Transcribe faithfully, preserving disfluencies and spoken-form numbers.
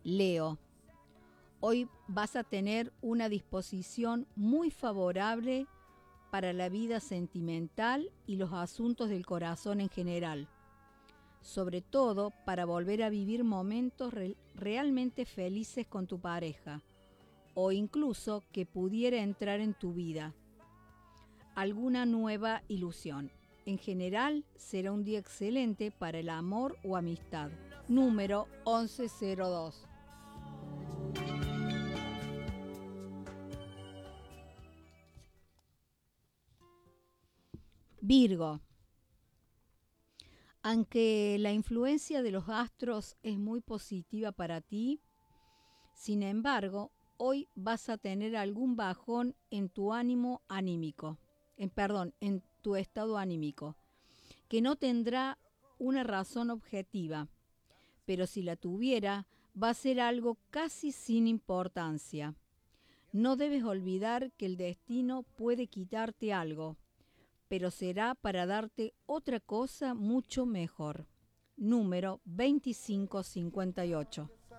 Leo, hoy vas a tener una disposición muy favorable para la vida sentimental y los asuntos del corazón en general, sobre todo para volver a vivir momentos re- realmente felices con tu pareja, o incluso que pudiera entrar en tu vida alguna nueva ilusión. En general, será un día excelente para el amor o amistad. Número once cero dos. Virgo. Aunque la influencia de los astros es muy positiva para ti, sin embargo, hoy vas a tener algún bajón en tu ánimo anímico, en, perdón, en tu estado anímico, que no tendrá una razón objetiva, pero si la tuviera, va a ser algo casi sin importancia. No debes olvidar que el destino puede quitarte algo, pero será para darte otra cosa mucho mejor. Número veinticinco cincuenta y ocho.